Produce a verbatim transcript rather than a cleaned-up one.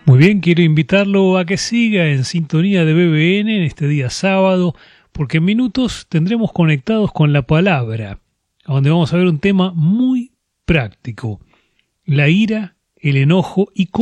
Muy bien, quiero invitarlo a que siga en sintonía de B B N en este día sábado, porque en minutos tendremos conectados con la palabra, donde vamos a ver un tema muy práctico: la ira, el enojo y